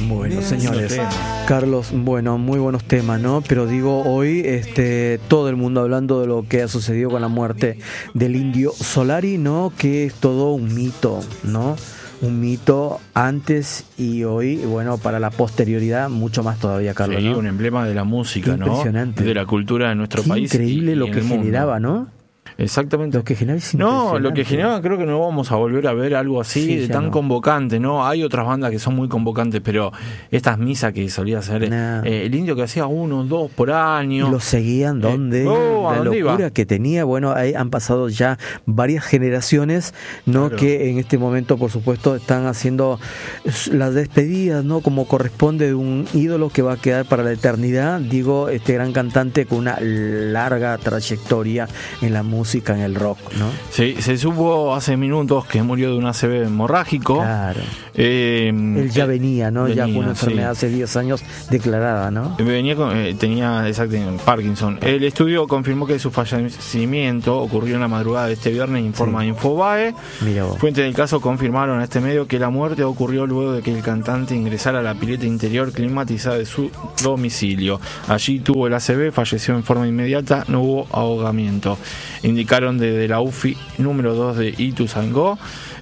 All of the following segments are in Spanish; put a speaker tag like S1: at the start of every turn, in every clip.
S1: Bueno, señores, Carlos, bueno, muy buenos temas, ¿no? Pero digo, hoy todo el mundo hablando de lo que ha sucedido con la muerte del Indio Solari, ¿no? Que es todo un mito, ¿no? Un mito antes y hoy, bueno, para la posterioridad mucho más todavía, Carlos,
S2: sí,
S1: ¿no?
S2: Un emblema de la música, ¿no?
S1: Impresionante.
S2: De la cultura de nuestro país.
S1: Increíble lo que generaba, ¿no?
S2: Exactamente.
S1: Lo que generaba es
S2: No, lo que generaba, creo que no vamos a volver a ver algo así,
S1: sí,
S2: de tan convocante, ¿no? Hay otras bandas que son muy convocantes, pero estas misas que solía hacer el Indio, que hacía 1 o 2 por año.
S1: Y lo seguían, ¿dónde?
S2: ¿A
S1: la
S2: dónde
S1: locura
S2: iba?
S1: que tenía. Bueno, ahí han pasado ya varias generaciones, ¿no? Claro. Que en este momento, por supuesto, están haciendo las despedidas, ¿no? Como corresponde de un ídolo que va a quedar para la eternidad. Digo, este gran cantante con una larga trayectoria en la música, en el rock, ¿no?
S2: Sí, se supo hace minutos que murió de un ACV hemorrágico.
S1: Claro. Él ya venía, ¿no? Ya con una enfermedad hace 10 años declarada, ¿no?
S2: Tenía exactamente Parkinson. El estudio confirmó que su fallecimiento ocurrió en la madrugada de este viernes, informa Infobae. Fuentes del caso confirmaron a este medio que la muerte ocurrió luego de que el cantante ingresara a la pileta interior climatizada de su domicilio. Allí tuvo el ACV, falleció en forma inmediata, no hubo ahogamiento. Indicaron desde la UFI número 2 de Ituzaingó.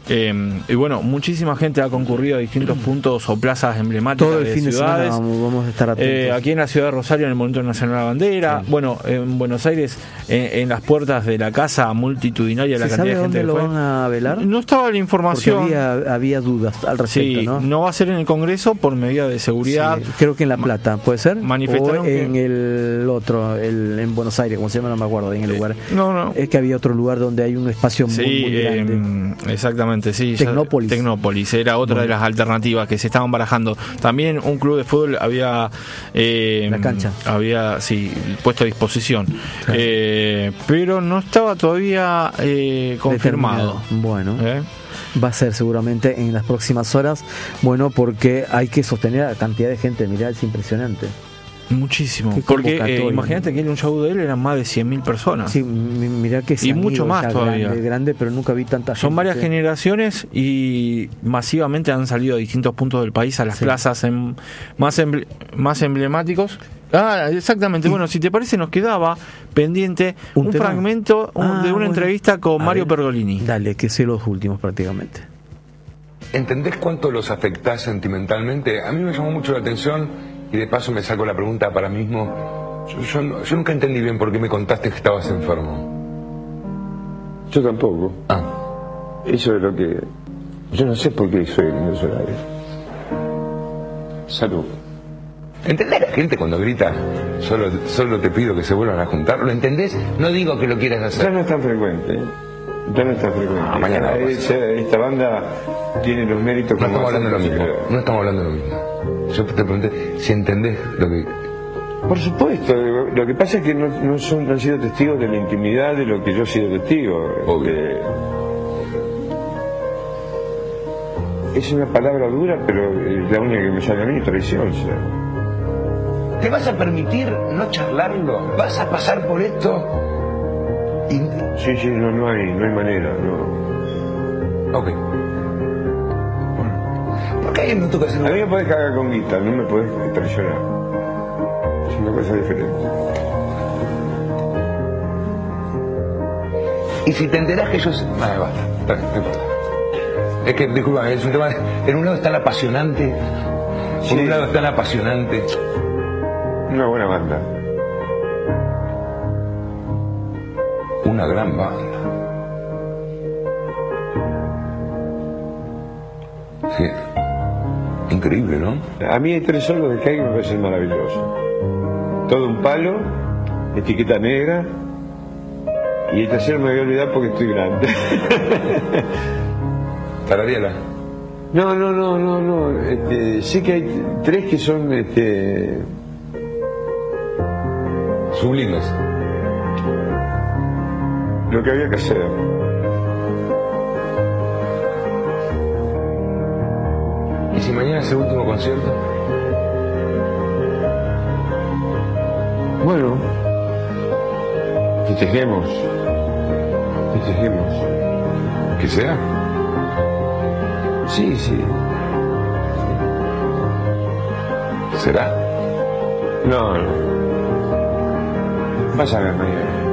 S2: Y bueno, muchísima gente ha concurrido a distintos puntos o plazas emblemáticas
S1: todo el fin
S2: ciudades.
S1: De semana vamos a estar atentos.
S2: Aquí en la ciudad de Rosario, en el Monumento Nacional de la Bandera. Sí. Bueno, en Buenos Aires, en las puertas de la casa multitudinaria, la cantidad de gente
S1: que fue. ¿Dónde lo van a velar?
S2: No estaba la información.
S1: Porque había dudas al respecto,
S2: sí,
S1: ¿no?
S2: va a ser en el Congreso por medida de seguridad.
S1: Sí, creo que en La Plata, ¿puede ser?
S2: Manifestaron
S1: o en el otro, en Buenos Aires, como se llama, no me acuerdo, en el lugar.
S2: No.
S1: Es que había otro lugar donde hay un espacio muy grande.
S2: Exactamente. Sí,
S1: Tecnópolis
S2: era otra de las alternativas que se estaban barajando. También un club de fútbol había
S1: la cancha
S2: puesto a disposición, claro. Pero no estaba todavía confirmado.
S1: Bueno, va a ser seguramente en las próximas horas. Bueno, porque hay que sostener a la cantidad de gente. Mirá, es impresionante.
S2: Muchísimo, porque imagínate que un show de él eran más de 100.000 personas.
S1: Sí, mirá que
S2: y mucho más todavía.
S1: Grande, pero nunca vi tanta gente.
S2: Son varias generaciones y masivamente han salido a distintos puntos del país, a las plazas más emblemáticos. Exactamente. Bueno, si te parece, nos quedaba pendiente un fragmento de una entrevista con Mario Pergolini.
S1: Dale, que sé los últimos prácticamente.
S3: ¿Entendés cuánto los afectás sentimentalmente? A mí me llamó mucho la atención. Y de paso me saco la pregunta para mí mismo. Yo nunca entendí bien por qué me contaste que estabas enfermo.
S4: Yo tampoco. Eso es lo que... Yo no sé por qué soy el Indio Solari. Salud.
S3: ¿Entendés la gente cuando grita solo te pido que se vuelvan a juntar? ¿Lo entendés? No digo que lo quieras hacer.
S4: Ya no es tan frecuente.
S3: Mañana
S4: esta banda tiene los méritos.
S3: No estamos hablando de lo mismo. No estamos hablando de lo mismo. Yo te pregunté si entendés lo que...
S4: Por supuesto, lo que pasa es que no han sido testigos de la intimidad de lo que yo he sido testigo. Es una palabra dura, pero es la única que me sale a mí, traición.
S3: ¿Te vas a permitir no charlarlo? ¿Vas a pasar por esto?
S4: Sí, no hay manera, no.
S3: Ok. ¿Por qué no tocas el...
S4: A mí me podés cagar con guita, no me podés traicionar. Es una cosa diferente.
S3: Y si te enterás que ellos... basta, no importa. Es que, disculpa, es un tema... En un lado está la apasionante. Por un lado está la apasionante.
S4: Una buena banda.
S3: Una gran banda. Sí. Increíble, ¿no?
S4: A mí hay 3 solos de Kai que me parecen maravillosos. Todo un palo, etiqueta negra, y el tercero me voy a olvidar porque estoy grande.
S3: Tarariela.
S4: No. Sí que hay 3 que son
S3: sublimes.
S4: Lo que había que hacer.
S3: ¿Y si mañana es el último concierto?
S4: Bueno, festejemos.
S3: ¿Que sea?
S4: Sí.
S3: ¿Será?
S4: No. Vas a ver mañana.